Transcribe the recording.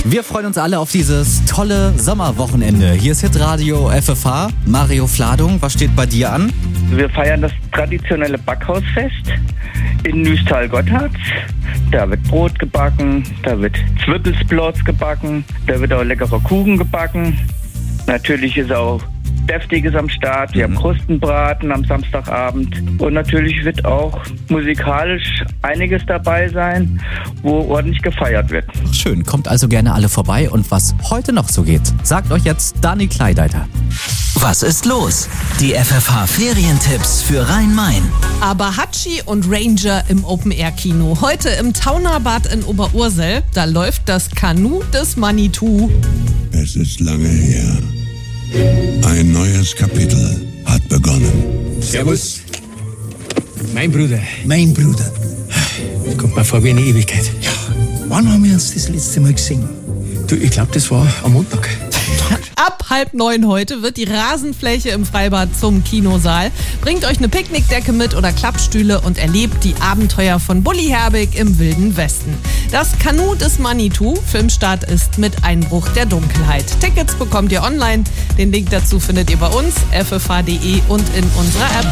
Wir freuen uns alle auf dieses tolle Sommerwochenende. Hier ist Hitradio FFH. Mario Fladung, was steht bei dir an? Wir feiern das traditionelle Backhausfest in Nüstal-Gotthard. Da wird Brot gebacken, da wird Zwiebelsplotz gebacken, da wird auch leckerer Kuchen gebacken. Natürlich ist auch Deftiges am Start. Wir haben Krustenbraten am Samstagabend. Und natürlich wird auch musikalisch einiges dabei sein, wo ordentlich gefeiert wird. Schön, kommt also gerne alle vorbei. Und was heute noch so geht, sagt euch jetzt Dani Kleideiter. Was ist los? Die FFH-Ferientipps für Rhein-Main. Abahachi und Ranger im Open-Air-Kino. Heute im Taunerbad in Oberursel. Da läuft das Kanu des Manitou. Es ist lange her. Ein neues Kapitel hat begonnen. Servus. Mein Bruder. Kommt mir vor wie eine Ewigkeit. Ja, wann haben wir uns das letzte Mal gesehen? Du, ich glaube, das war am Montag. Ab 8:30 heute wird die Rasenfläche im Freibad zum Kinosaal. Bringt euch eine Picknickdecke mit oder Klappstühle und erlebt die Abenteuer von Bully Herbig im Wilden Westen. Das Kanu des Manitou. Filmstart ist mit Einbruch der Dunkelheit. Tickets bekommt ihr online. Den Link dazu findet ihr bei uns, ffh.de und in unserer App.